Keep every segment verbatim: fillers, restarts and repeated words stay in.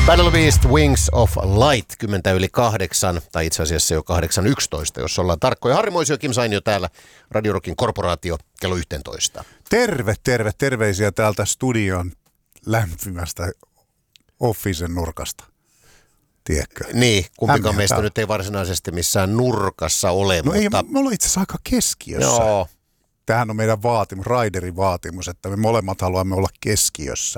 Battle Beast Wings of Light, kymmentä yli kahdeksan, tai itse asiassa jo kahdeksan yksitoista, jos ollaan tarkkoja. Harri Moisio, Kim Sainio täällä, Radio Rockin korporaatio, kello yksitoista. Terve, terve, terveisiä täältä studion lämpimästä officen nurkasta. Tiedätkö? Niin, kumpikaan Hämmeä meistä täällä. nyt ei varsinaisesti missään nurkassa ole, No ei, mutta... me ollaan itse asiassa aika keskiössä. Joo. Tämähän on meidän vaatimus, Raiderin vaatimus, että me molemmat haluamme olla keskiössä.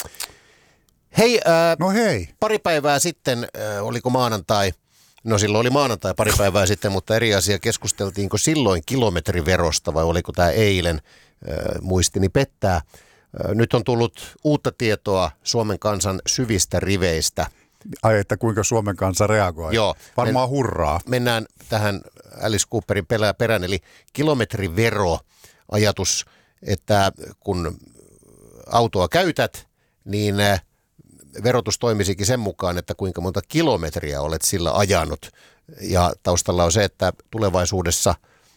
Hei, äh, No hei. pari päivää sitten, äh, oliko maanantai, no silloin oli maanantai pari päivää sitten, mutta eri asia, keskusteltiinko silloin kilometriverosta vai oliko tämä eilen, äh, muistini pettää. Äh, nyt on tullut uutta tietoa Suomen kansan syvistä riveistä. Ai, että kuinka Suomen kansa reagoi. Joo. Varmaan Men, hurraa. Mennään tähän Alice Cooperin pelää perään, eli kilometrivero, ajatus, että kun autoa käytät, niin verotus toimisikin sen mukaan, että kuinka monta kilometriä olet sillä ajanut. Ja taustalla on se, että tulevaisuudessa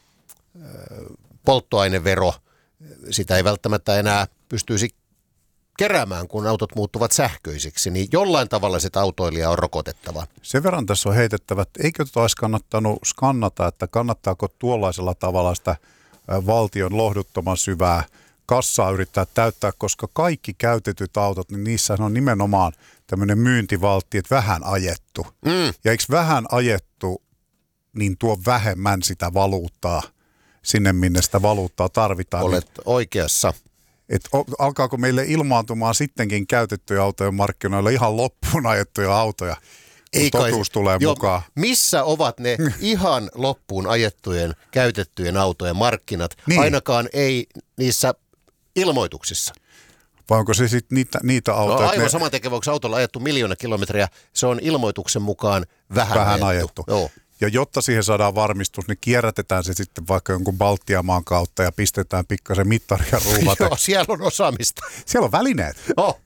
polttoainevero, sitä ei välttämättä enää pystyisi keräämään, kun autot muuttuvat sähköisiksi, niin jollain tavalla sitä autoilijaa on rokotettava. Sen verran tässä on heitettävä, että eikö tuota olisi kannattanut skannata, että kannattaako tuollaisella tavalla sitä valtion lohduttoman syvää kassaa yrittää täyttää, koska kaikki käytetyt autot, niin niissä on nimenomaan tämmöinen myyntivaltti, että vähän ajettu. Mm. Ja eikö vähän ajettu, niin tuo vähemmän sitä valuuttaa sinne, minne sitä valuuttaa tarvitaan. Olet oikeassa. Et alkaako meille ilmaantumaan sittenkin käytettyjä autojen markkinoilla ihan loppuun ajettuja autoja, kun Ei kai, totuus tulee jo, mukaan? Missä ovat ne ihan loppuun ajettujen, käytettyjen autojen markkinat? Niin. Ainakaan ei niissä ilmoituksissa. Vai onko se sitten niitä, niitä autoja? No, aivan ne, saman tekevä, onko autolla ajettu miljoona kilometriä, se on ilmoituksen mukaan vähän, Vähän ajettu. ajettu. Joo. Ja jotta siihen saadaan varmistus, niin kierrätetään se sitten vaikka jonkun Baltiamaan kautta ja pistetään pikkasen mittaria ruuvata. Joo, siellä on osaamista. Siellä on välineet. Oh.